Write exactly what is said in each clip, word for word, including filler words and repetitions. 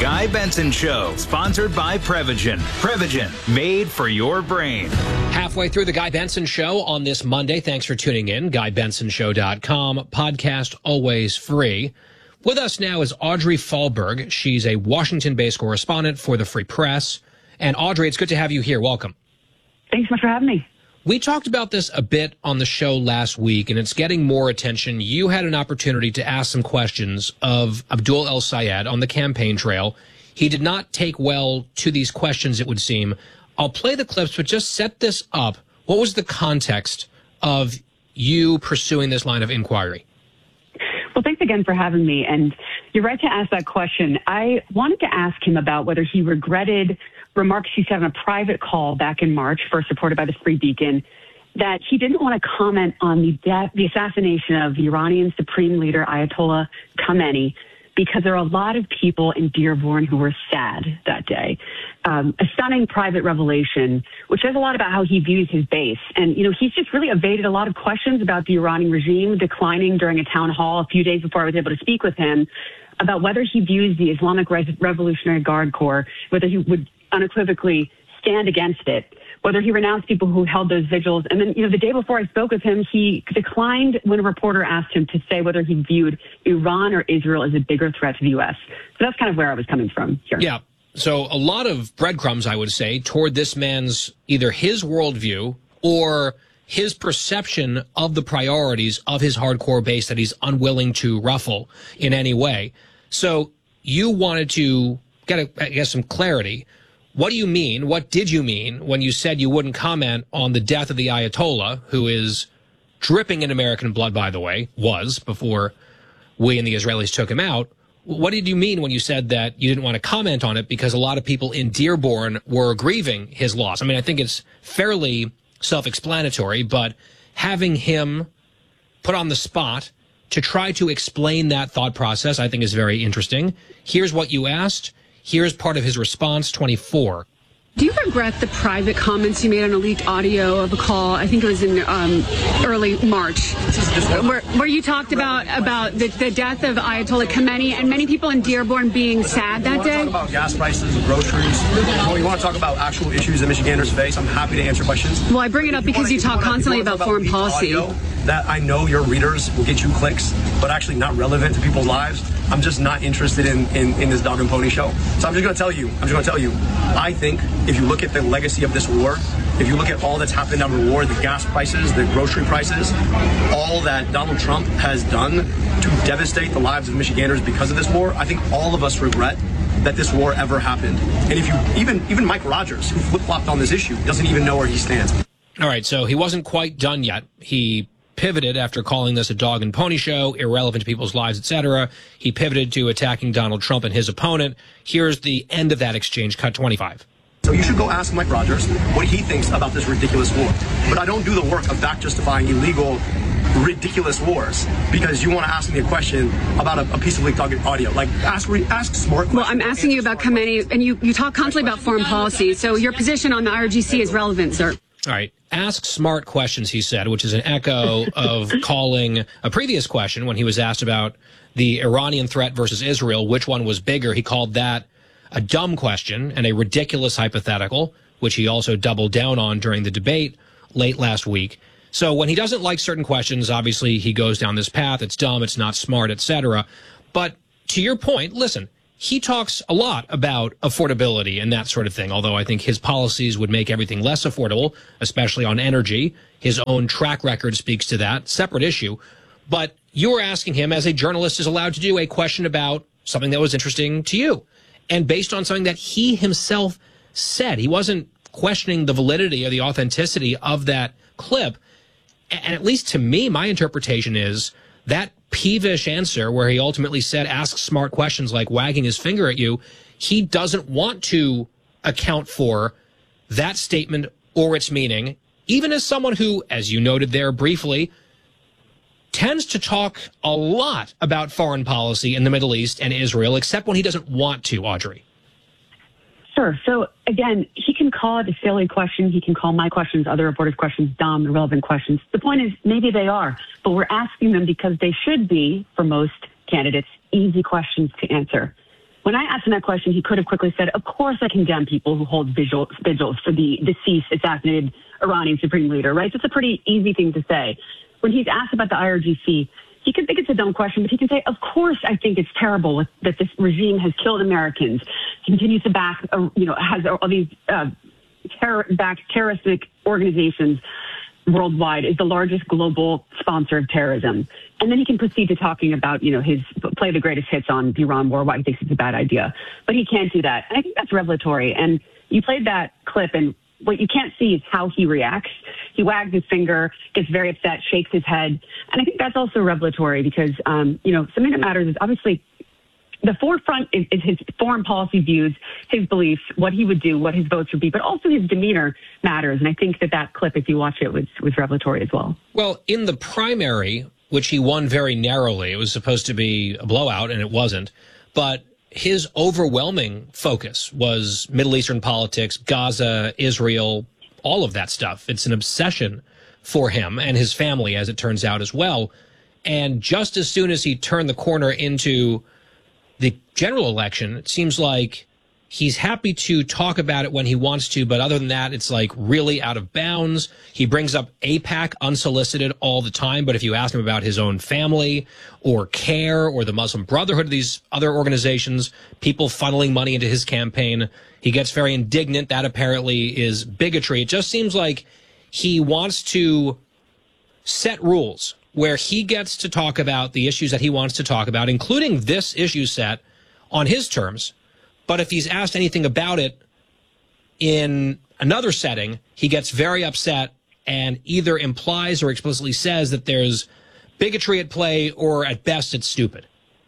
Guy Benson Show, sponsored by Prevagen. Prevagen, made for your brain. Halfway through the Guy Benson Show on this Monday. Thanks for tuning in. guy benson show dot com. Podcast always free. With us now is Audrey Fahlberg. She's a Washington-based correspondent for the Free Press. And Audrey, it's good to have you here. Welcome. Thanks so much for having me. We talked about this a bit on the show last week, and it's getting more attention. You had an opportunity to ask some questions of Abdul El-Sayed on the campaign trail. He did not take well to these questions, it would seem. I'll play the clips, but just set this up. What was the context of you pursuing this line of inquiry? Well, thanks again for having me. And you're right to ask that question. I wanted to ask him about whether he regretted remarks he said on a private call back in March, first reported by the Free Beacon, that he didn't want to comment on the death, the assassination of the Iranian Supreme Leader Ayatollah Khamenei, because there are a lot of people in Dearborn who were sad that day. Um, a stunning private revelation, which says a lot about how he views his base. And, you know, he's just really evaded a lot of questions about the Iranian regime, declining during a town hall a few days before I was able to speak with him about whether he views the Islamic Re- Revolutionary Guard Corps, whether he would unequivocally stand against it, whether he renounced people who held those vigils. And then, you know, the day before I spoke with him, he declined when a reporter asked him to say whether he viewed Iran or Israel as a bigger threat to the U S. So that's kind of where I was coming from here. Yeah. So a lot of breadcrumbs, I would say, toward this man's either his worldview or his perception of the priorities of his hardcore base that he's unwilling to ruffle in any way. So you wanted to get, a, I guess, some clarity. What do you mean? What did you mean when you said you wouldn't comment on the death of the Ayatollah, who is dripping in American blood, by the way, was before we and the Israelis took him out? What did you mean when you said that you didn't want to comment on it because a lot of people in Dearborn were grieving his loss? I mean, I think it's fairly self-explanatory, but having him put on the spot to try to explain that thought process, I think is very interesting. Here's what you asked. Here's part of his response, twenty-four. Do you regret the private comments you made on a leaked audio of a call? I think it was in um, early March, where, where you talked about about the, the death of Ayatollah Khamenei and many people in Dearborn being sad that day? You want to talk about gas prices and groceries? Well, you want to talk about actual issues that Michiganders face? I'm happy to answer questions. Well, I bring it up because you, you talk constantly about, about foreign policy. That I know your readers will get you clicks, but actually not relevant to people's lives. I'm just not interested in, in, in this dog and pony show. So I'm just going to tell you, I'm just going to tell you, I think if you look at the legacy of this war, if you look at all that's happened under the war, the gas prices, the grocery prices, all that Donald Trump has done to devastate the lives of Michiganders because of this war, I think all of us regret that this war ever happened. And if you, even, even Mike Rogers, who flip-flopped on this issue, doesn't even know where he stands. All right, so he wasn't quite done yet. He pivoted after calling this a dog and pony show, irrelevant to people's lives, et cetera. He pivoted to attacking Donald Trump and his opponent. Here's the end of that exchange, cut twenty-five. So you should go ask Mike Rogers what he thinks about this ridiculous war. But I don't do the work of back justifying illegal, ridiculous wars because you want to ask me a question about a, a piece of leaked audio. Like, ask ask smart questions. Well, I'm asking you about Khamenei, and you, you talk constantly about foreign policy. So your position on the I R G C is relevant, sir. All right. Ask smart questions, he said, which is an echo of calling a previous question when he was asked about the Iranian threat versus Israel, which one was bigger. He called that a dumb question and a ridiculous hypothetical, which he also doubled down on during the debate late last week. So when he doesn't like certain questions, obviously he goes down this path. It's dumb, it's not smart, et cetera. But to your point, listen, he talks a lot about affordability and that sort of thing, although I think his policies would make everything less affordable, especially on energy. His own track record speaks to that. Separate issue. But you were asking him, as a journalist is allowed to do, a question about something that was interesting to you. And based on something that he himself said, he wasn't questioning the validity or the authenticity of that clip. And at least to me, my interpretation is that peevish answer where he ultimately said, ask smart questions like wagging his finger at you, he doesn't want to account for that statement or its meaning, even as someone who, as you noted there briefly, tends to talk a lot about foreign policy in the Middle East and Israel, except when he doesn't want to, Audrey. Sure. So, again, he can call it a silly question. He can call my questions, other reporters' questions, dumb, irrelevant questions. The point is, maybe they are, but we're asking them because they should be, for most candidates, easy questions to answer. when I asked him that question, he could have quickly said, of course I condemn people who hold vigil, vigils for the deceased, assassinated Iranian supreme leader, right? That's a pretty easy thing to say. When he's asked about the I R G C, he can think it's a dumb question, but he can say, of course I think it's terrible that this regime has killed Americans, continues to back, uh, you know, has all these uh, terror, back terroristic organizations worldwide, is the largest global sponsor of terrorism. And then he can proceed to talking about, you know, his play the greatest hits on the Iran war, why he thinks it's a bad idea. But he can't do that. And I think that's revelatory. And you played that clip, and what you can't see is how he reacts. He wags his finger, gets very upset, shakes his head. And I think that's also revelatory because, um, you know, something that matters is obviously the forefront is, is his foreign policy views, his beliefs, what he would do, what his votes would be, but also his demeanor matters. And I think that that clip, if you watch it, was, was revelatory as well. Well, in the primary, which he won very narrowly, it was supposed to be a blowout, and it wasn't. But his overwhelming focus was Middle Eastern politics, Gaza, Israel, all of that stuff. It's an obsession for him and his family, as it turns out, as well. And just as soon as he turned the corner into the general election, it seems like he's happy to talk about it when he wants to, but other than that, it's like really out of bounds. He brings up AIPAC unsolicited all the time, but if you ask him about his own family or CARE or the Muslim Brotherhood, these other organizations, people funneling money into his campaign, he gets very indignant. That apparently is bigotry. It just seems like he wants to set rules where he gets to talk about the issues that he wants to talk about, including this issue set, on his terms. But if he's asked anything about it in another setting, he gets very upset and either implies or explicitly says that there's bigotry at play, or at best it's stupid.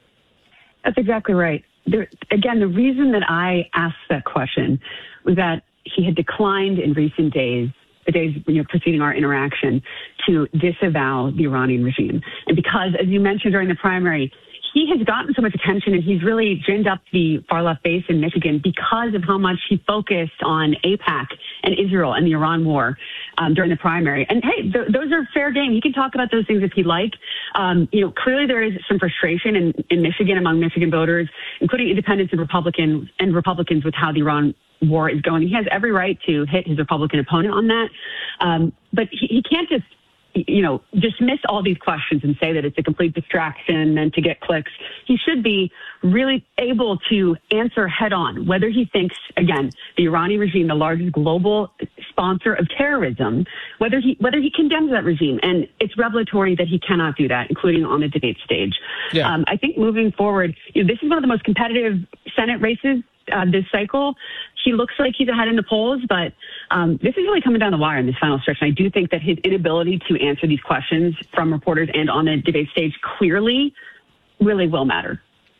That's exactly right. There, again, the reason that I asked that question was that he had declined in recent days, the days you know, preceding our interaction, to disavow the Iranian regime. And because, as you mentioned during the primary, he has gotten so much attention and he's really ginned up the far-left base in Michigan because of how much he focused on AIPAC and Israel and the Iran war um, during the primary. And, hey, th- those are fair game. He can talk about those things if he'd like. Um, you know, clearly there is some frustration in, in Michigan among Michigan voters, including independents and Republicans, and Republicans with how the Iran war is going. He has every right to hit his Republican opponent on that. Um, but he, he can't just you know, dismiss all these questions and say that it's a complete distraction and to get clicks. He should be really able to answer head on whether he thinks, again, the Iranian regime, the largest global sponsor of terrorism, whether he whether he condemns that regime. And it's revelatory that he cannot do that, including on the debate stage. Yeah. Um, I think moving forward, you know, this is one of the most competitive Senate races Uh, this cycle. He looks like he's ahead in the polls, but um, this is really coming down the wire in this final stretch. And I do think that his inability to answer these questions from reporters and on the debate stage clearly really will matter.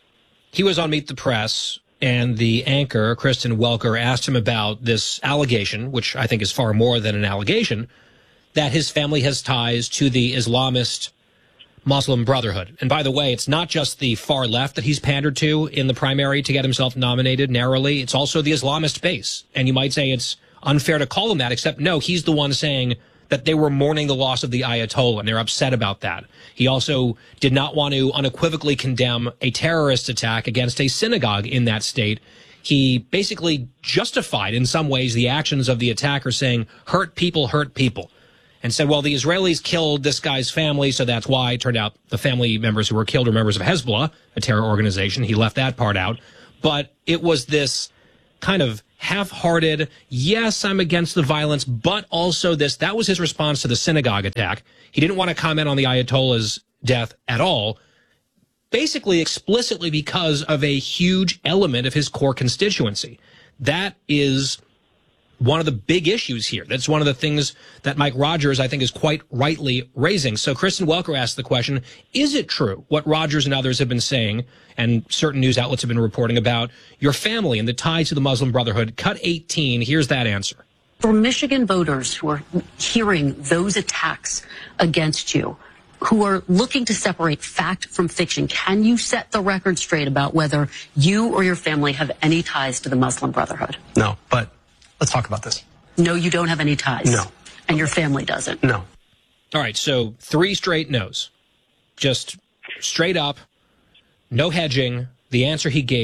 He was on Meet the Press, and the anchor, Kristen Welker, asked him about this allegation, which I think is far more than an allegation, that his family has ties to the Islamist Muslim Brotherhood. And by the way, it's not just the far left that he's pandered to in the primary to get himself nominated narrowly. It's also the Islamist base. And you might say it's unfair to call him that, except no, he's the one saying that they were mourning the loss of the Ayatollah, and they're upset about that. He also did not want to unequivocally condemn a terrorist attack against a synagogue in that state. He basically justified in some ways the actions of the attacker, saying, hurt people, hurt people. And said, well, the Israelis killed this guy's family, so that's why. It turned out the family members who were killed are members of Hezbollah, a terror organization. He left that part out. But it was this kind of half-hearted, yes, I'm against the violence, but also this. That was his response to the synagogue attack. He didn't want to comment on the Ayatollah's death at all, basically explicitly because of a huge element of his core constituency. That is one of the big issues here. That's one of the things that Mike Rogers, I think, is quite rightly raising. So Kristen Welker asked the question, is it true what Rogers and others have been saying, and certain news outlets have been reporting about, your family and the ties to the Muslim Brotherhood? Cut eighteen, here's that answer. For Michigan voters who are hearing those attacks against you, who are looking to separate fact from fiction, can you set the record straight about whether you or your family have any ties to the Muslim Brotherhood? No, but let's talk about this. No, you don't have any ties. No. And your family doesn't. No. All right, so three straight no's. Just straight up, no hedging. The answer he gave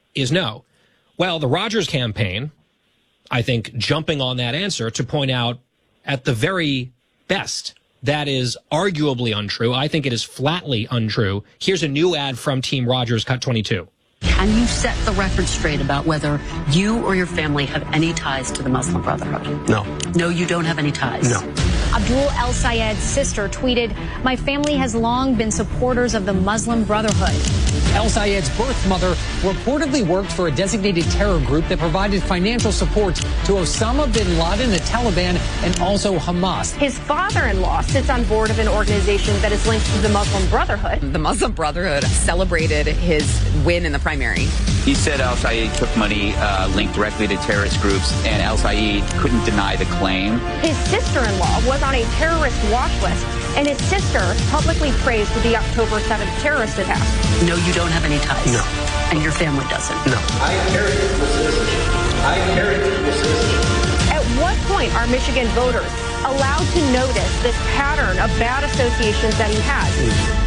is no. Well, the Rogers campaign, I think, jumping on that answer to point out at the very best, that is arguably untrue. I think it is flatly untrue. Here's a new ad from Team Rogers, cut twenty-two. Can you set the record straight about whether you or your family have any ties to the Muslim Brotherhood? No. No, you don't have any ties? No. Abdul El Sayed's sister tweeted, "My family has long been supporters of the Muslim Brotherhood." El Sayed's birth mother reportedly worked for a designated terror group that provided financial support to Osama bin Laden, the Taliban, and also Hamas. His father-in-law sits on board of an organization that is linked to the Muslim Brotherhood. The Muslim Brotherhood celebrated his win in the primary. He said El Sayed took money uh, linked directly to terrorist groups, and El Sayed couldn't deny the claim. His sister-in-law was on a terrorist watch list, and his sister publicly praised the October seventh terrorist attack. No, you don't have any ties? No. And your family doesn't? No. I inherit dual citizenship. I inherit dual citizenship. At what point are Michigan voters allowed to notice this pattern of bad associations that he has?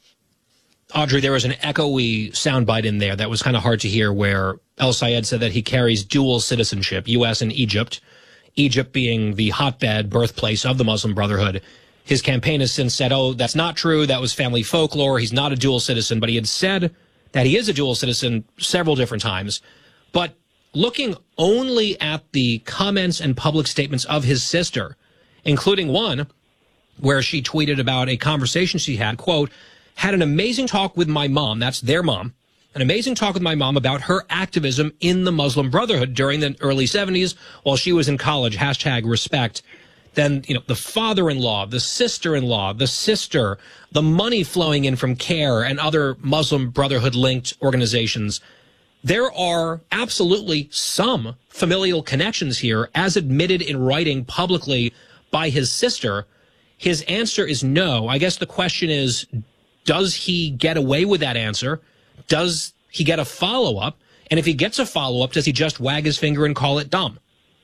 Audrey, there was an echoey soundbite in there that was kind of hard to hear where El Sayed said that he carries dual citizenship, U S and Egypt, Egypt being the hotbed birthplace of the Muslim Brotherhood. His campaign has since said, oh, that's not true. That was family folklore. He's not a dual citizen. But he had said that he is a dual citizen several different times. But looking only at the comments and public statements of his sister, including one where she tweeted about a conversation she had, quote, had an amazing talk with my mom, that's their mom, an amazing talk with my mom about her activism in the Muslim Brotherhood during the early seventies while she was in college, hashtag respect. Then, you know, the father-in-law, the sister-in-law, the sister, the money flowing in from CARE and other Muslim Brotherhood-linked organizations. There are absolutely some familial connections here, as admitted in writing publicly by his sister. His answer is no. I guess the question is, does he get away with that answer? Does he get a follow-up? And if he gets a follow-up, does he just wag his finger and call it dumb?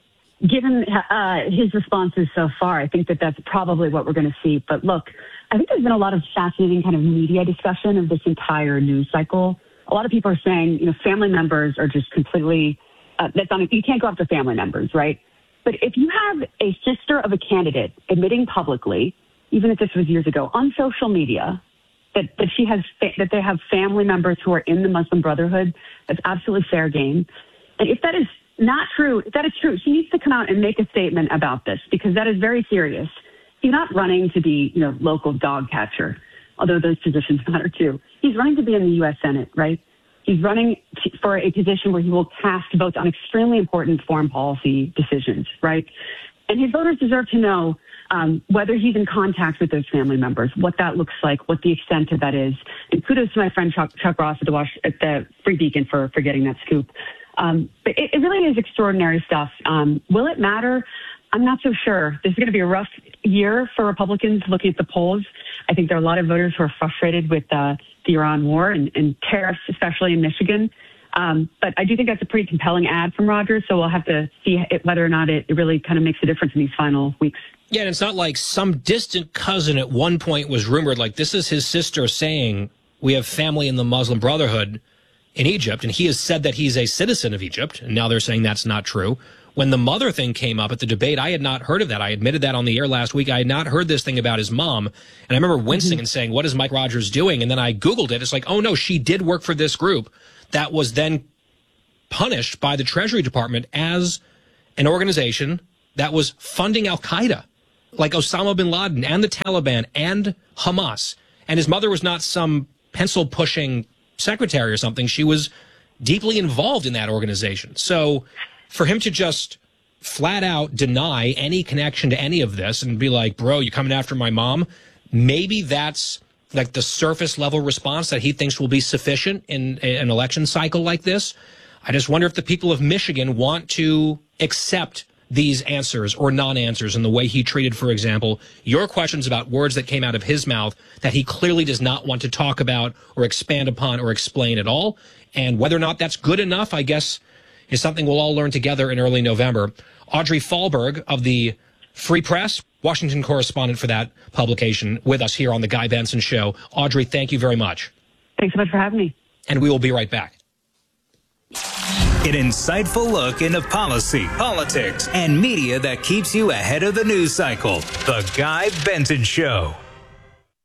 Given uh, his responses so far, I think that that's probably what we're going to see. But look, I think there's been a lot of fascinating kind of media discussion of this entire news cycle. A lot of people are saying, you know, family members are just completely, uh, that's on, you can't go after family members, right? But if you have a sister of a candidate admitting publicly, even if this was years ago, on social media, that, that she has, that they have family members who are in the Muslim Brotherhood, that's absolutely fair game. And if that is not true, if that is true, she needs to come out and make a statement about this, because that is very serious. He's not running to be, you know, local dog catcher, although those positions matter too. He's running to be in the U S Senate, right? He's running t- for a position where he will cast votes on extremely important foreign policy decisions, right? And his voters deserve to know um, whether he's in contact with those family members, what that looks like, what the extent of that is. And kudos to my friend Chuck, Chuck Ross at the, Wash, at the Free Beacon for, for getting that scoop. Um, but it, it really is extraordinary stuff. Um, will it matter? I'm not so sure. This is going to be a rough year for Republicans looking at the polls. I think there are a lot of voters who are frustrated with uh, the Iran war and, and tariffs, especially in Michigan. Um, but I do think that's a pretty compelling ad from Rogers, so we'll have to see it, whether or not it, it really kind of makes a difference in these final weeks. Yeah, and it's not like some distant cousin at one point was rumored, like this is his sister saying we have family in the Muslim Brotherhood in Egypt, and he has said that he's a citizen of Egypt, and now they're saying that's not true. When the mother thing came up at the debate, I had not heard of that. I admitted that on the air last week. I had not heard this thing about his mom. And I remember wincing mm-hmm. and saying, what is Mike Rogers doing? And then I Googled it. It's like, oh, no, she did work for this group that was then punished by the Treasury Department as an organization that was funding al-Qaeda, like Osama bin Laden and the Taliban and Hamas. And his mother was not some pencil-pushing secretary or something. She was deeply involved in that organization. So for him to just flat out deny any connection to any of this and be like, bro, you coming after my mom, maybe that's like the surface level response that he thinks will be sufficient in an election cycle like this. I just wonder if the people of Michigan want to accept these answers or non-answers in the way he treated, for example, your questions about words that came out of his mouth that he clearly does not want to talk about or expand upon or explain at all. And whether or not that's good enough, I guess, is something we'll all learn together in early November. Audrey Fahlberg of the Free Press, Washington correspondent for that publication, with us here on The Guy Benson Show. Audrey, thank you very much. Thanks so much for having me. And we will be right back. An insightful look into policy, politics, and media that keeps you ahead of the news cycle. The Guy Benson Show.